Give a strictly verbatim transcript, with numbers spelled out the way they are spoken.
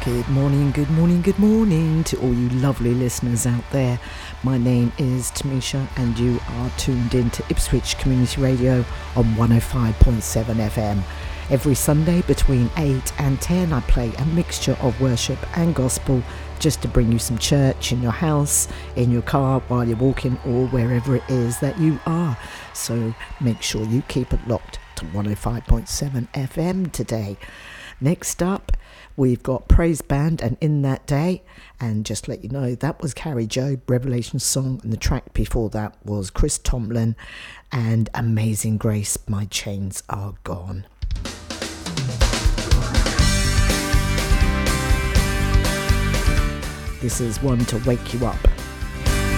Good morning, good morning, good morning to all you lovely listeners out there. My name is Tamisha and you are tuned in to Ipswich Community Radio on one oh five point seven F M. Every Sunday between eight and ten I play a mixture of worship and gospel just to bring you some church in your house, in your car, while you're walking or wherever it is that you are. So make sure you keep it locked to one oh five point seven F M today. Next up, we've got Praise Band and In That Day, and just let you know that was Carrie Joe, Revelation Song, and the track before that was Chris Tomlin and Amazing Grace, My Chains Are Gone. This is one to wake you up.